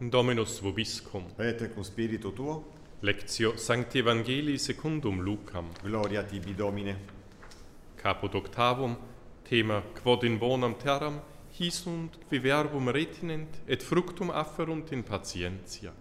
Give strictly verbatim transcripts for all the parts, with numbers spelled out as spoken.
Dominus vobiscum. Et cum spiritu tuo, Lectio Sancti Evangelii secundum Lucam. gloria tibi Domine. Caput octavum, thema quod in bonam terram, hisunt qui verbum retinent, et fructum afferunt in patientia.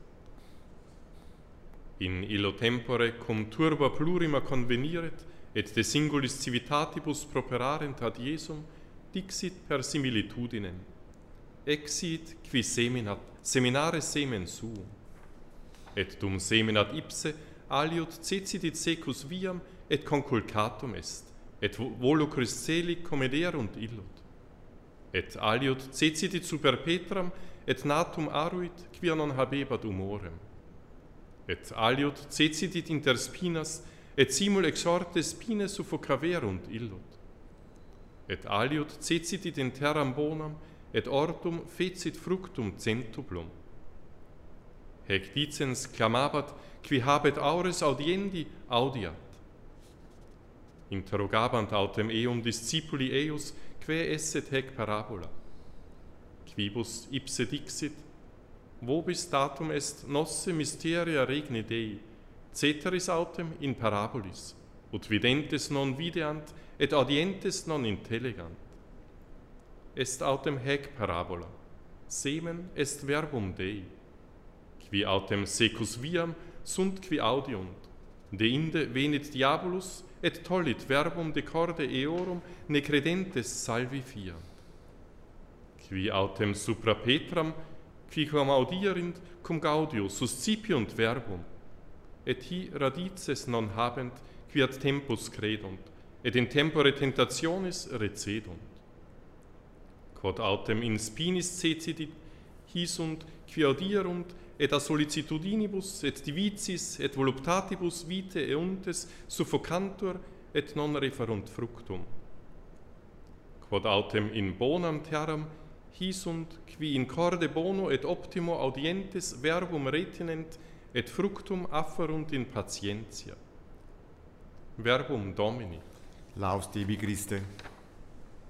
In illo tempore cum turba plurima conveniret, et de singulis civitatibus properarent ad Iesum, dixit per similitudinem. Exit qui seminat, seminare semen suum. Et dum seminat ipse, aliud cecidit secus viam, et conculcatum est, et volucris celi comederunt illud. Et aliud cecidit super Petram, et natum aruit, quia non habebat humorem. Et aliud cecidit inter spinas, et simul exorte spine suffocaverunt illud. Et aliud cecidit in terram bonam, et ortum fecit fructum centuplum. Hec dicens clamabat, qui habet aures audiendi, audiat. Interrogabant autem eum discipuli eius, quae esset hec parabola. Quibus ipse dixit, vobis datum est nosse mysteria regni Dei, ceteris autem in parabolis, ut videntes non videant, et audientes non intellegant. Est autem hec parabola, semen est verbum Dei, qui autem secus viam sunt qui audiunt, deinde venit diabolus, et tollit verbum de corde eorum, ne credentes salvifiant. Qui autem supra Petram, qui quam audierint, cum gaudio suscipiunt verbum, et hi radices non habent, qui ad tempus credunt, et in tempore tentationis recedunt. Quod autem in spinis cecidit, hi sunt, qui audierunt, et a sollicitudinibus, et divicis, et voluptatibus vitae euntes suffocantur, et non referunt fructum. Quod autem in bonam terram, hi sunt, qui in corde bono et optimo audientes verbum retinent, et fructum afferunt in patientia. Verbum Domini. Laus tibi Christe.